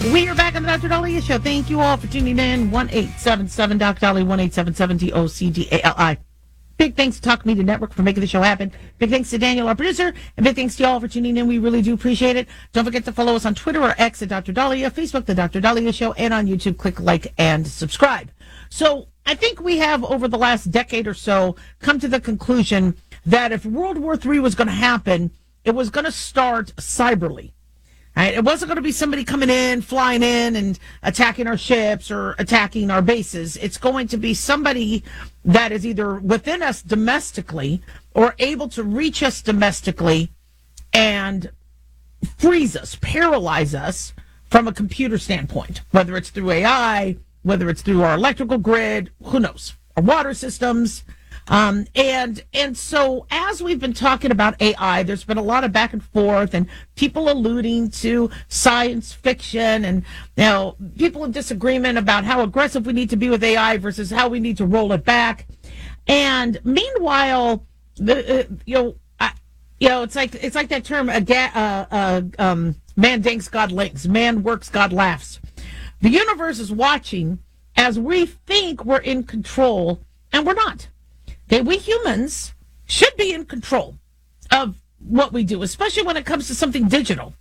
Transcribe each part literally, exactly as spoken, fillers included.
We are back on the Doctor Daliah Show. Thank you all for tuning in. one eight seven seven Doctor Daliah, one eight seven seven D O C D A L I. Big thanks to Talk Media Network for making the show happen. Big thanks to Daniel, our producer. And big thanks to y'all for tuning in. We really do appreciate it. Don't forget to follow us on Twitter or X at Doctor Daliah, Facebook, The Doctor Daliah Show, and on YouTube, click like and subscribe. So I think we have, over the last decade or so, come to the conclusion that if World War Three was going to happen, it was going to start cyberly. Right? It wasn't going to be somebody coming in, flying in, and attacking our ships or attacking our bases. It's going to be somebody that is either within us domestically or able to reach us domestically and freeze us, paralyze us from a computer standpoint, whether it's through A I, whether it's through our electrical grid, who knows, our water systems. Um, and, and so as we've been talking about A I, there's been a lot of back and forth and people alluding to science fiction and, you know, people in disagreement about how aggressive we need to be with A I versus how we need to roll it back. And meanwhile, the, uh, you know, I, you know, it's like, it's like that term, uh, uh, uh, um, man thinks, God links, man works, God laughs. The universe is watching as we think we're in control, and we're not. Okay, we humans should be in control of what we do, especially when it comes to something digital.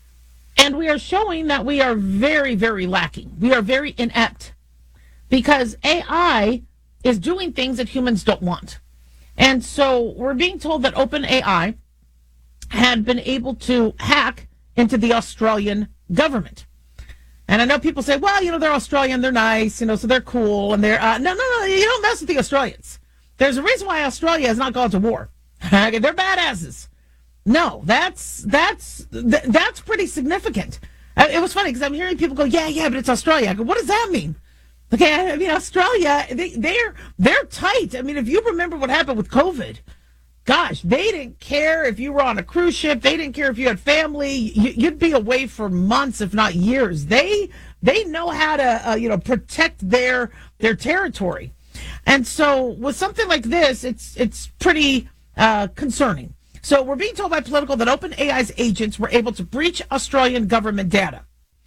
And we are showing that we are very, very lacking. We are very inept because A I is doing things that humans don't want. And so we're being told that OpenAI had been able to hack into the Australian government. And I know people say, well, you know, they're Australian, they're nice, you know, so they're cool. And they're, uh, no, no, no, you don't mess with the Australians. There's a reason why Australia has not gone to war. They're badasses. No, that's that's th- that's pretty significant. Uh, it was funny because I'm hearing people go, yeah, yeah, but it's Australia. I go, what does that mean? Okay, I mean, Australia, they, they're they're tight. I mean, if you remember what happened with COVID, gosh, they didn't care if you were on a cruise ship. They didn't care if you had family. You, you'd be away for months, if not years. They they know how to uh, you know protect their their territory. And so with something like this, it's it's pretty uh, concerning. So we're being told by Politico that OpenAI's agents were able to breach Australian government data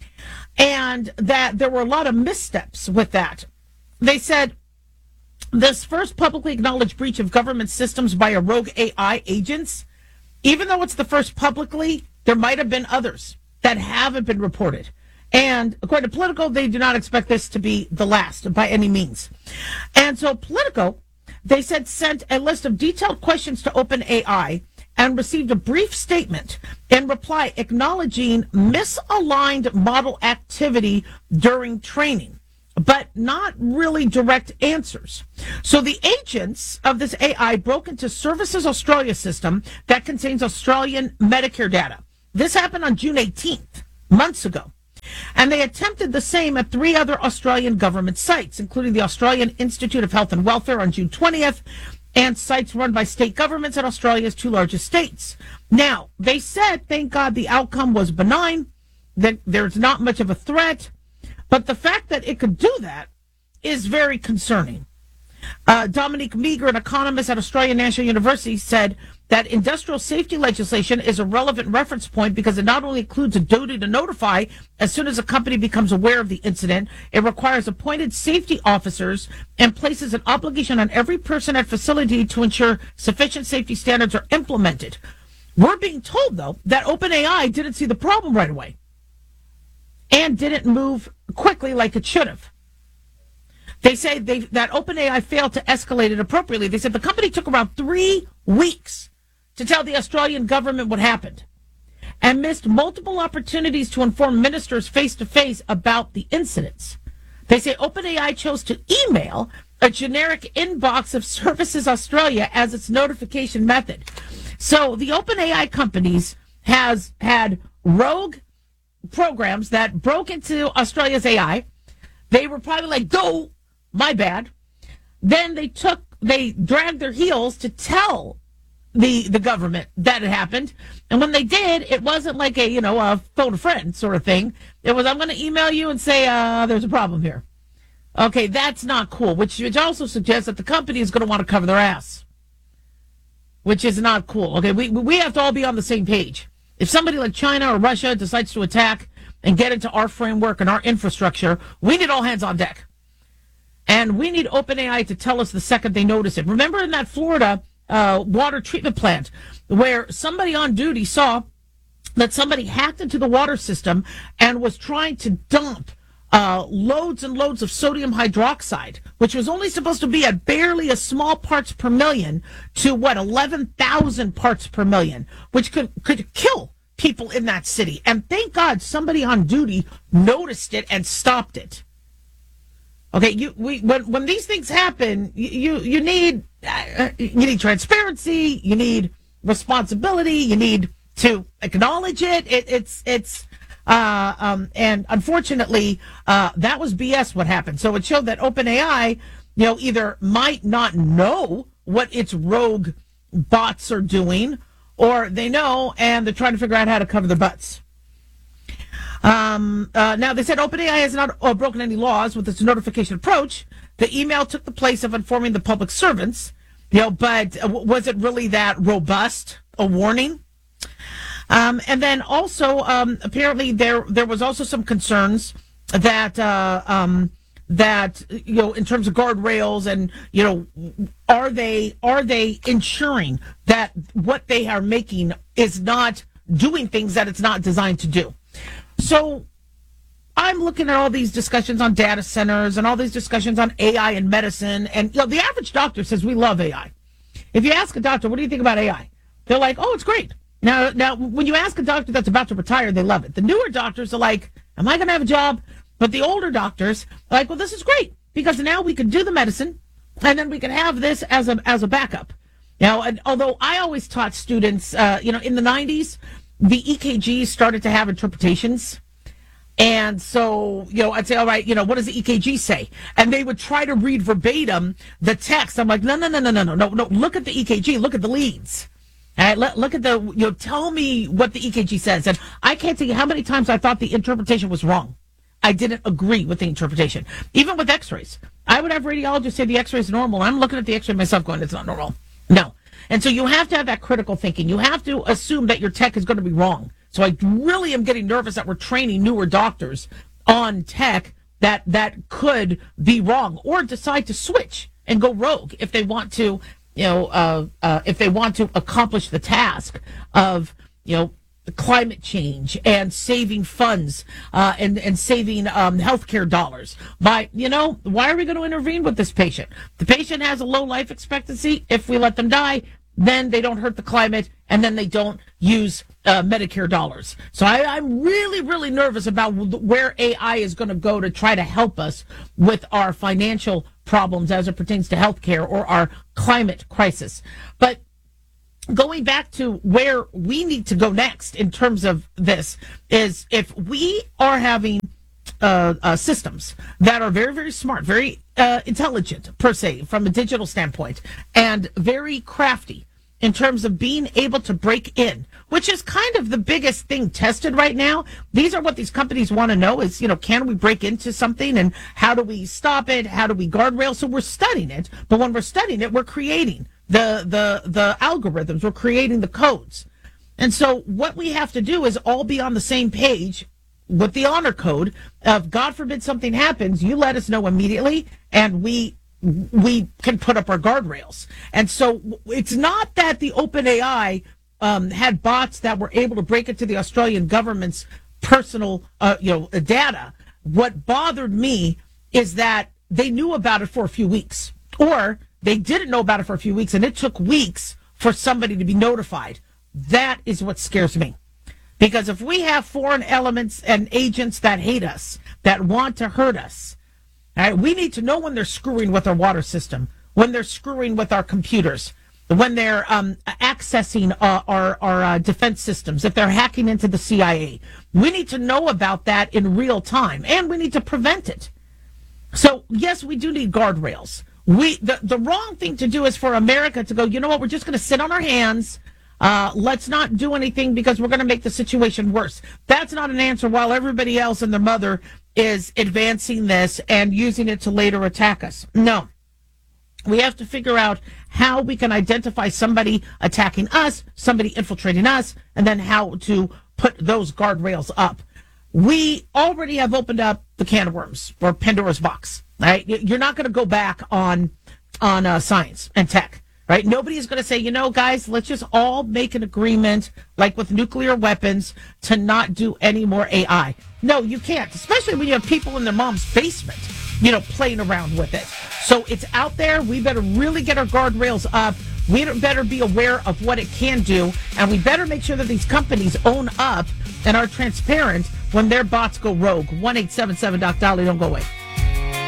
and that there were a lot of missteps with that. They said this first publicly acknowledged breach of government systems by a rogue A I agents, even though it's the first publicly, there might have been others that haven't been reported. And according to Politico, they do not expect this to be the last by any means. And so Politico, they said, sent a list of detailed questions to OpenAI and received a brief statement in reply acknowledging misaligned model activity during training, but not really direct answers. So the agents of this A I broke into Services Australia system that contains Australian Medicare data. This happened on June eighteenth, months ago. And they attempted the same at three other Australian government sites, including the Australian Institute of Health and Welfare on June twentieth, and sites run by state governments in Australia's two largest states. Now, they said, thank God, the outcome was benign, that there's not much of a threat, but the fact that it could do that is very concerning. Uh, Dominique Meager, an economist at Australian National University, said that industrial safety legislation is a relevant reference point because it not only includes a duty to notify as soon as a company becomes aware of the incident, it requires appointed safety officers and places an obligation on every person at facility to ensure sufficient safety standards are implemented. We're being told, though, that OpenAI didn't see the problem right away and didn't move quickly like it should have. They say they, that OpenAI failed to escalate it appropriately. They said the company took around three weeks to tell the Australian government what happened and missed multiple opportunities to inform ministers face-to-face about the incidents. They say OpenAI chose to email a generic inbox of Services Australia as its notification method. So the OpenAI companies has had rogue programs that broke into Australia's A I. They were probably like, go, my bad. Then they took, they dragged their heels to tell the the government that it happened. And when they did, it wasn't like a, you know, a phone a friend sort of thing. It was, I'm going to email you and say, uh, there's a problem here. Okay, that's not cool, which, which also suggests that the company is going to want to cover their ass, which is not cool. Okay, we we have to all be on the same page. If somebody like China or Russia decides to attack, and get into our framework and our infrastructure, we need all hands on deck. And we need OpenAI to tell us the second they notice it. Remember in that Florida uh, water treatment plant where somebody on duty saw that somebody hacked into the water system and was trying to dump uh, loads and loads of sodium hydroxide, which was only supposed to be at barely a small parts per million to what, eleven thousand parts per million, which could, could kill people in that city. And thank God somebody on duty noticed it and stopped it. Okay, you we when when these things happen, you you need uh, you need transparency, you need responsibility, you need to acknowledge it. it it's it's uh, um, and unfortunately, uh, that was B S what happened. So it showed that OpenAI, you know, either might not know what its rogue bots are doing, or they know and they're trying to figure out how to cover their butts. Um, uh, now, they said OpenAI has not uh, broken any laws with its notification approach. The email took the place of informing the public servants, you know, but uh, was it really that robust a warning? Um, and then also, um, apparently there there was also some concerns that uh, um, that you know, in terms of guardrails and you know, are they are they ensuring that what they are making is not doing things that it's not designed to do? So I'm looking at all these discussions on data centers and all these discussions on A I in medicine. And you know, the average doctor says we love A I. If you ask a doctor, what do you think about A I? They're like, oh, it's great. Now, now, when you ask a doctor that's about to retire, they love it. The newer doctors are like, am I going to have a job? But the older doctors are like, well, this is great because now we can do the medicine and then we can have this as a as a backup. Now, and although I always taught students, uh, you know, in the nineties, the E K Gs started to have interpretations. And so, you know, I'd say, all right, you know, what does the E K G say? And they would try to read verbatim the text. I'm like, no, no, no, no, no, no, no, no. Look at the E K G. Look at the leads. All right, let, look at the, you know, tell me what the E K G says. And I can't tell you how many times I thought the interpretation was wrong. I didn't agree with the interpretation. Even with x-rays. I would have radiologists say the x-ray is normal. I'm looking at the x-ray myself going, it's not normal. No. And so you have to have that critical thinking. You have to assume that your tech is going to be wrong. So I really am getting nervous that we're training newer doctors on tech that that could be wrong or decide to switch and go rogue if they want to, you know, uh, uh, if they want to accomplish the task of, you know, climate change and saving funds uh, and and saving um, healthcare dollars by, you know, why are we going to intervene with this patient? The patient has a low life expectancy. If we let them die, then they don't hurt the climate, and then they don't use uh, Medicare dollars. So I, I'm really, really nervous about where A I is going to go to try to help us with our financial problems as it pertains to healthcare or our climate crisis. But going back to where we need to go next in terms of this is if we are having uh, uh, systems that are very, very smart, very uh, intelligent, per se, from a digital standpoint, and very crafty in terms of being able to break in, which is kind of the biggest thing tested right now. These are what these companies want to know is, you know, can we break into something and how do we stop it? How do we guardrail? So we're studying it, but when we're studying it, we're creating the, the, the algorithms, we're creating the codes. And so what we have to do is all be on the same page with the honor code of, God forbid something happens, you let us know immediately and we we can put up our guardrails. And so it's not that the OpenAI um, had bots that were able to break into the Australian government's personal, uh, you know, data. What bothered me is that they knew about it for a few weeks, or they didn't know about it for a few weeks, and it took weeks for somebody to be notified. That is what scares me. Because if we have foreign elements and agents that hate us, that want to hurt us, all right, we need to know when they're screwing with our water system, when they're screwing with our computers, when they're um, accessing uh, our, our uh, defense systems, if they're hacking into the C I A. We need to know about that in real time, and we need to prevent it. So, yes, we do need guardrails. We the, the wrong thing to do is for America to go, you know what, we're just going to sit on our hands. Uh, let's not do anything because we're going to make the situation worse. That's not an answer while everybody else and their mother is advancing this and using it to later attack us. No. We have to figure out how we can identify somebody attacking us, somebody infiltrating us, and then how to put those guardrails up. we already have opened up the can of worms or Pandora's box. Right? You're not going to go back on on uh, science and tech. Right? Nobody is going to say, you know, guys, let's just all make an agreement, like with nuclear weapons, to not do any more A I. No, you can't, especially when you have people in their mom's basement, you know, playing around with it. So it's out there. We better really get our guardrails up. We better be aware of what it can do. And we better make sure that these companies own up and are transparent when their bots go rogue. one eight seven seven Doc Dolly. Don't go away.